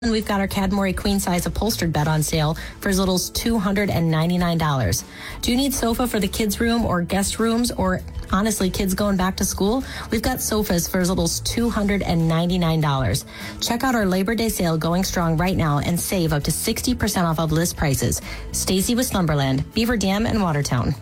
And we've got our Cadmore queen size upholstered bed on sale for as little as $299. Do you need sofa for the kids' room or guest rooms, or honestly, kids going back to school? We've got sofas for as little as $299. Check out our Labor Day sale going strong right now and save up to 60% off of list prices. Stacy with Slumberland, Beaver Dam, and Watertown.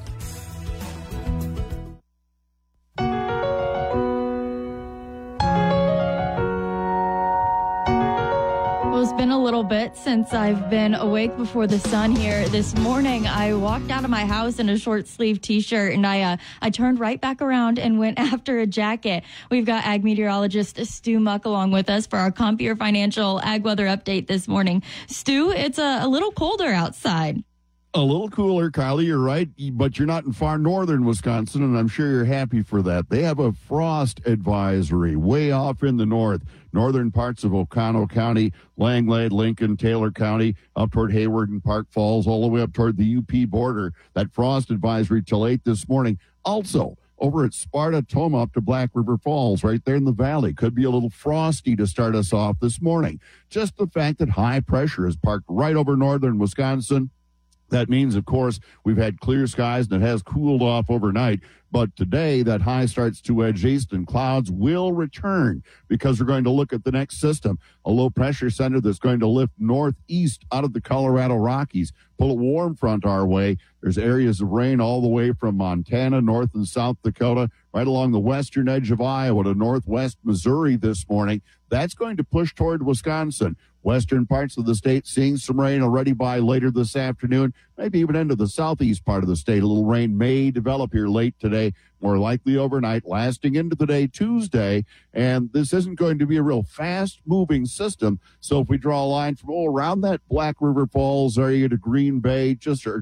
It's been a little bit since I've been awake before the sun here. This morning, I walked out of my house in a short sleeve t-shirt, and I turned right back around and went after a jacket. We've got ag meteorologist Stu Muck along with us for our Compeer Financial Ag Weather Update this morning. Stu, it's a little colder outside. A little cooler, Kylie, you're right, but you're not in far northern Wisconsin, and I'm sure you're happy for that. They have a frost advisory way off in the northern parts of Oconto County, Langlade, Lincoln, Taylor County, up toward Hayward and Park Falls, all the way up toward the UP border. That frost advisory till 8 this morning. Also, over at Sparta, Toma, up to Black River Falls, right there in the valley. Could be a little frosty to start us off this morning. Just the fact that high pressure is parked right over northern Wisconsin. That means, of course, we've had clear skies and it has cooled off overnight. But today, that high starts to edge east and clouds will return because we're going to look at the next system, a low pressure center that's going to lift northeast out of the Colorado Rockies, pull a warm front our way. There's areas of rain all the way from Montana, North and South Dakota, right along the western edge of Iowa to northwest Missouri this morning. That's going to push toward Wisconsin. Western parts of the state seeing some rain already by later this afternoon, maybe even into the southeast part of the state. A little rain may develop here late today, more likely overnight, lasting into the day Tuesday. And this isn't going to be a real fast-moving system. So if we draw a line from around that Black River Falls area to Green Bay, or to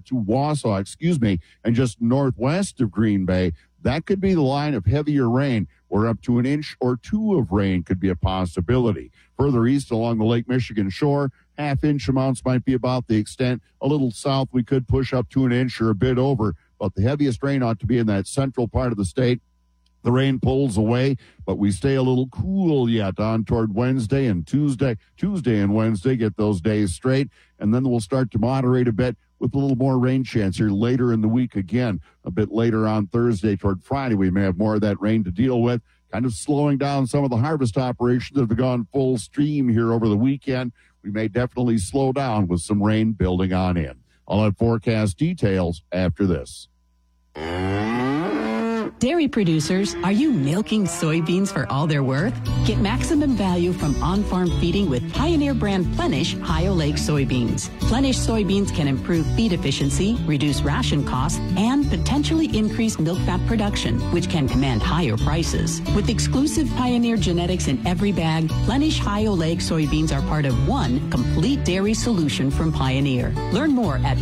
Wausau, and just northwest of Green Bay, that could be the line of heavier rain, where up to an inch or two of rain could be a possibility. Further east along the Lake Michigan shore, half-inch amounts might be about the extent. A little south, we could push up to an inch or a bit over, but the heaviest rain ought to be in that central part of the state. The rain pulls away, but we stay a little cool yet on toward Wednesday and Tuesday. Tuesday and Wednesday, get those days straight, and then we'll start to moderate a bit with a little more rain chance here later in the week again. A bit later on Thursday toward Friday, we may have more of that rain to deal with, kind of slowing down some of the harvest operations that have gone full stream here over the weekend. We may definitely slow down with some rain building on in. I'll have forecast details after this. Dairy producers, are you milking soybeans for all they're worth? Get maximum value from on-farm feeding with Pioneer brand Plenish High-Oleic soybeans. Plenish soybeans can improve feed efficiency, reduce ration costs, and potentially increase milk fat production, which can command higher prices. With exclusive Pioneer genetics in every bag, Plenish High-Oleic soybeans are part of one complete dairy solution from Pioneer. Learn more at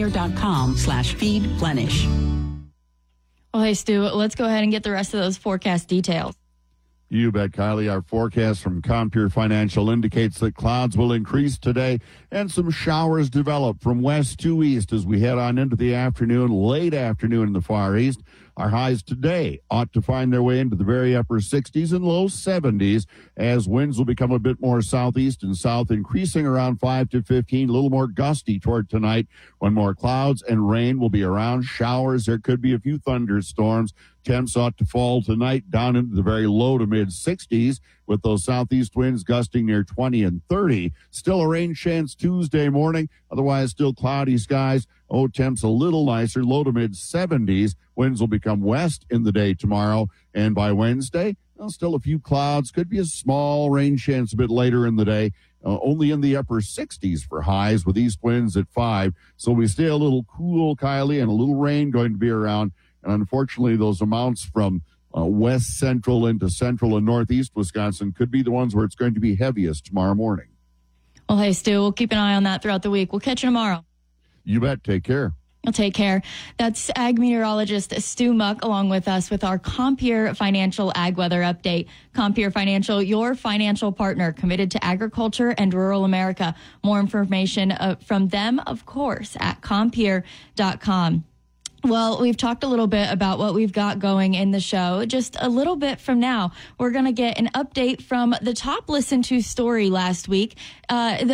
pioneer.com/feedplenish. Well, hey, Stu, let's go ahead and get the rest of those forecast details. You bet, Kylie. Our forecast from Compeer Financial indicates that clouds will increase today and some showers develop from west to east as we head on into the afternoon, late afternoon in the far east. Our highs today ought to find their way into the very upper 60s and low 70s as winds will become a bit more southeast and south, increasing around 5 to 15, a little more gusty toward tonight when more clouds and rain will be around. Showers, there could be a few thunderstorms. Temps ought to fall tonight down into the very low to mid 60s with those southeast winds gusting near 20 and 30. Still a rain chance Tuesday morning. Otherwise, still cloudy skies. Temps a little nicer, low to mid 70s. Winds will become west in the day tomorrow. And by Wednesday, still a few clouds. Could be a small rain chance a bit later in the day. Only in the upper 60s for highs with east winds at 5. So we stay a little cool, Kylie, and a little rain going to be around. And unfortunately, those amounts from west central into central and northeast Wisconsin could be the ones where it's going to be heaviest tomorrow morning. Well, hey, Stu, we'll keep an eye on that throughout the week. We'll catch you tomorrow. You bet. Take care. You'll take care. That's ag meteorologist Stu Muck along with us with our Compeer Financial Ag Weather Update. Compeer Financial, your financial partner committed to agriculture and rural America. More information from them, of course, at Compeer.com. Well, we've talked a little bit about what we've got going in the show. Just a little bit from now, we're going to get an update from the top listened to story last week.